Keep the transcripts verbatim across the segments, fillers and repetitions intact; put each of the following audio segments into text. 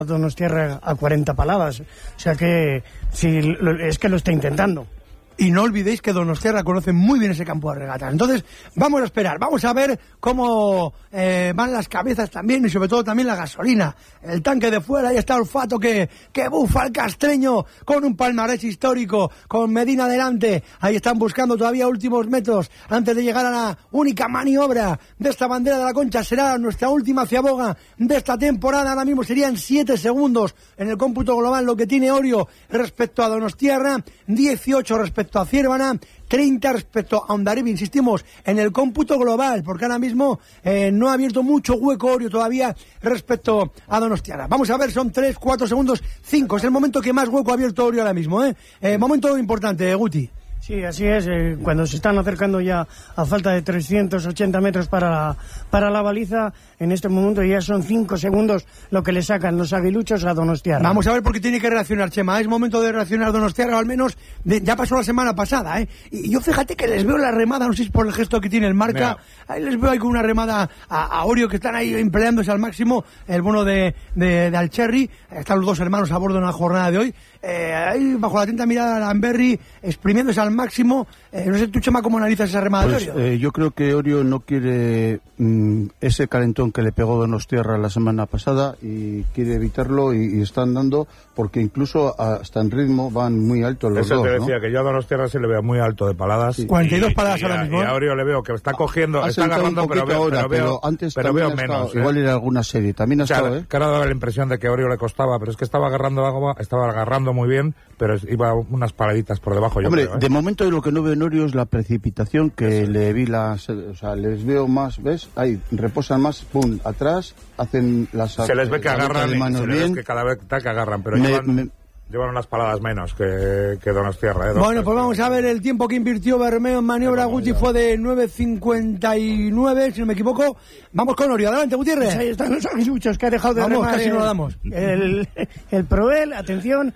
Donostiarra a cuarenta paladas, o sea que si es que lo está intentando. Y no olvidéis que Donostiarra conoce muy bien ese campo de regatas. Entonces, vamos a esperar, vamos a ver cómo eh, van las cabezas también y sobre todo también la gasolina. El tanque de fuera, ahí está Olfato que, que bufa al Castreño con un palmarés histórico, con Medina delante. Ahí están buscando todavía últimos metros antes de llegar a la única maniobra de esta bandera de la Concha. Será nuestra última ciaboga de esta temporada. Ahora mismo serían siete segundos en el cómputo global lo que tiene Orio respecto a Donostiarra, dieciocho respecto a Ciervana, treinta respecto a Hondarribia. Insistimos en el cómputo global, porque ahora mismo eh, no ha abierto mucho hueco Orio todavía respecto a Donostiarra. Vamos a ver, son tres, cuatro segundos, cinco. Es el momento que más hueco ha abierto Orio ahora mismo. ¿eh? Eh, momento importante, Guti. Sí, así es, eh, cuando se están acercando ya a falta de trescientos ochenta metros para la, para la baliza, en este momento ya son cinco segundos lo que le sacan los aguiluchos a Donostiarra. Vamos a ver por qué tiene que reaccionar, Chema. Es momento de reaccionar Donostiarra, o al menos de, ya pasó la semana pasada, ¿eh? Y yo fíjate que les veo la remada, no sé si es por el gesto que tiene el marca, no. Ahí les veo ahí con una remada a, a Orio, que están ahí empleándose al máximo, el bono de, de, de Alcherri. Están los dos hermanos a bordo en la jornada de hoy. Eh, ahí bajo la atenta mirada de Lamberri, exprimiéndose al máximo. Eh, no sé tú, Chema, cómo analizas esa remada pues, de Orio. Eh, yo creo que Orio no quiere mm, ese calentón que le pegó Donostiarra la semana pasada y quiere evitarlo y, y están dando, porque incluso hasta en ritmo van muy altos los Eso dos. Eso te decía, ¿no? que yo a Donostiarra se le veo muy alto de paladas. Sí. cuarenta y dos y, paladas y ahora a, mismo. Y a Orio le veo que está cogiendo, ha está agarrando, pero veo, ahora, pero veo, pero antes pero veo estado, menos. ¿eh? Igual era alguna serie, también ha o sea, estado, ¿eh? Que ahora daba la impresión de que a Orio le costaba, pero es que estaba agarrando agua, estaba agarrando muy bien, pero iba unas paladitas por debajo. Yo Hombre, creo, ¿eh? de momento lo que no veo en Orio es la precipitación, que Eso. le vi las, o sea, les veo más, ¿ves? Ahí, reposan más, pum, atrás, hacen las... Se les ve que agarran, y se les ve que cada vez que agarran, pero me, llevan... Me, Llevan unas paladas menos que, que Donostiarra. ¿eh? Bueno, pues vamos a ver el tiempo que invirtió Bermeo en maniobra. Guti fue de nueve cincuenta y nueve, si no me equivoco. Vamos con Orio. Adelante, Gutiérrez. Pues ahí están los aguiluchos que ha dejado de vamos, remar. Casi el, no lo damos. El, el Proel, atención,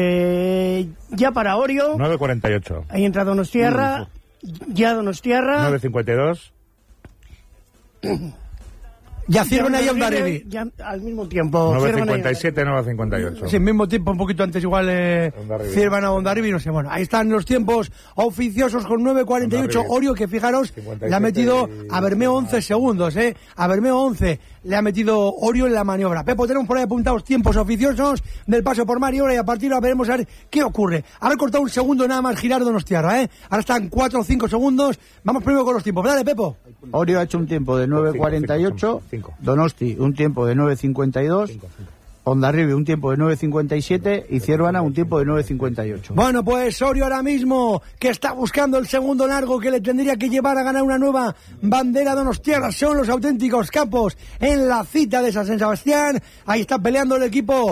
eh, ya para Orio. nueve cuarenta y ocho. Ahí entra Donostiarra. Mm. Ya Donostiarra. nueve cincuenta y dos. Ya Ciervana y Hondarribia. Ya al mismo tiempo. nueve cincuenta y siete, nueve cincuenta y ocho. Sí, al mismo tiempo, un poquito antes igual eh, Ciervana o Hondarribia, no sé. Bueno, ahí están los tiempos oficiosos con nueve cuarenta y ocho. Orio, que fijaros, le ha metido a Bermeo once segundos, ¿eh? A Bermeo once le ha metido Orio en la maniobra. Pepo, tenemos por ahí apuntados tiempos oficiosos del paso por maniobra y a partir de ahora veremos a ver qué ocurre. Ahora ha cortado un segundo nada más girar Donostiarra, ¿eh? Ahora están cuatro o cinco segundos. Vamos primero con los tiempos. Dale, Pepo. Orio ha hecho un tiempo de nueve cuarenta y ocho. Donosti un tiempo de nueve cincuenta y dos, Hondarribia un tiempo de nueve cincuenta y siete y Ciervana un tiempo de nueve cincuenta y ocho. Bueno, pues Orio ahora mismo, que está buscando el segundo largo que le tendría que llevar a ganar una nueva bandera Donostiarra, son los auténticos capos en la cita de San Sebastián. Ahí está peleando el equipo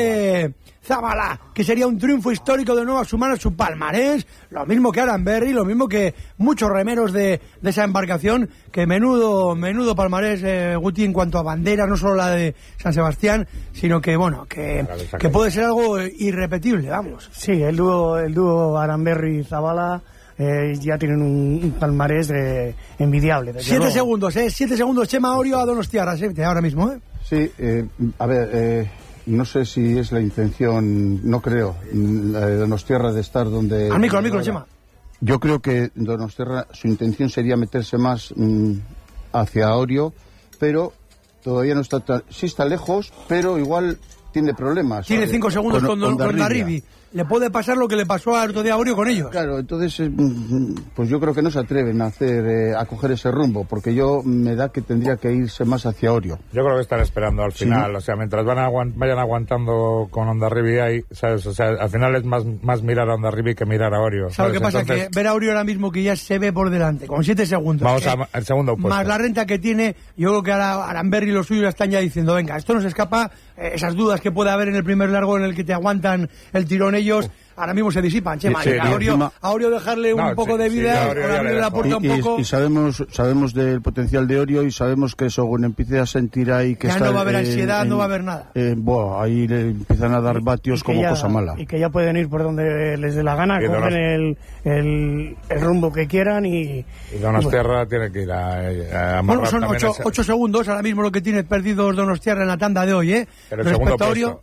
de Zabala, que sería un triunfo histórico de nuevo a sumar a su palmarés, lo mismo que Aranberri, lo mismo que muchos remeros de, de esa embarcación, que menudo menudo palmarés, eh, Guti, en cuanto a banderas, no solo la de San Sebastián, sino que, bueno, que, que puede ser algo irrepetible, vamos. Sí, el dúo, el dúo Aranberri-Zabala eh, ya tienen un, un palmarés eh, envidiable. Siete luego. segundos, eh, siete segundos, Chema Orio a Donostiarra, siete, ahora mismo, eh. Sí, eh, a ver, eh... no sé si es la intención, no creo, la de Donostiarra de estar donde... Al micro, al micro, Chema. Yo creo que Donostiarra, su intención sería meterse más mmm, hacia Orio, pero todavía no está tan... Sí está lejos, pero igual tiene problemas. Tiene ¿sabes? cinco segundos con, con, con Hondarribia. Le puede pasar lo que le pasó al otro día a Orio con ellos. Claro, entonces, pues yo creo que no se atreven a hacer, eh, a coger ese rumbo, porque yo me da que tendría que irse más hacia Orio. Yo creo que están esperando al final, sí. O sea, mientras van aguant- vayan aguantando con Hondarribia ahí, ¿sabes? O sea, al final es más, más mirar a Hondarribia que mirar a Orio. ¿Sabes lo que pasa? Entonces, que ver a Orio ahora mismo que ya se ve por delante, con siete segundos. Vamos eh, al segundo puesto. Más la renta que tiene, yo creo que ahora Aranberri y los suyos están ya diciendo, venga, esto no se escapa, eh, esas dudas que puede haber en el primer largo en el que te aguantan el tirón ellos. ellos ahora mismo se disipan, Chema. Sí, y a, sí, Orio, encima... a Orio dejarle un no, poco sí, de vida, sí, Orio darle la puerta un y, poco. Y sabemos sabemos del potencial de Orio y sabemos que según empiece a sentir ahí que ya está, no va a haber eh, ansiedad, en, no va a haber nada. Eh, bueno, ahí le empiezan a dar vatios como ya, cosa mala. Y que ya pueden ir por donde les dé la gana, Y cogen Donost... el, el, el rumbo que quieran y... Y Donostiarra tiene que ir a, a Bueno, son ocho, ese... ocho segundos ahora mismo lo que tiene perdidos Donostiarra en la tanda de hoy, ¿eh? Pero el segundo puesto,